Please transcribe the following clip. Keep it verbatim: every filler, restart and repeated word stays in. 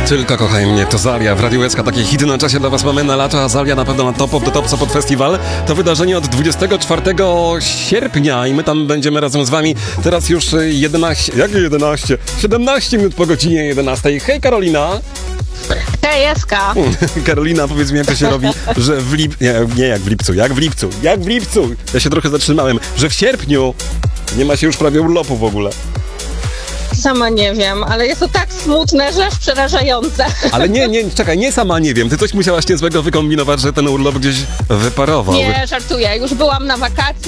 Tylko kochaj mnie, to Zalia. W Radiu S K takie hity na czasie dla was mamy na lato, a Zalia na pewno na Top of the Top Support Festival. To wydarzenie od dwudziestego czwartego sierpnia i my tam będziemy razem z wami. Teraz już jedenaście, jakie jedenaście? siedemnaście minut po godzinie jedenastej. Hej Karolina! Hej, Eska! Karolina, powiedz mi, jak to się robi, że w lipcu, nie, nie jak w lipcu, jak w lipcu, jak w lipcu, ja się trochę zatrzymałem, że w sierpniu nie ma się już prawie urlopu w ogóle. Sama nie wiem, ale jest to tak smutne, że aż przerażające. Ale nie, nie, czekaj, nie sama nie wiem, ty coś musiałaś niezłego wykombinować, że ten urlop gdzieś wyparował. Nie, żartuję, już byłam na wakacji.